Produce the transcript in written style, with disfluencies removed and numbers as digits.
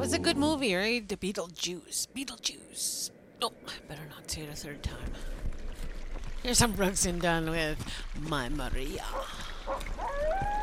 was a good movie, right? The Beetlejuice. Beetlejuice. Oh, better not say it a third time. Here's some Brooks and Dunn with My Maria.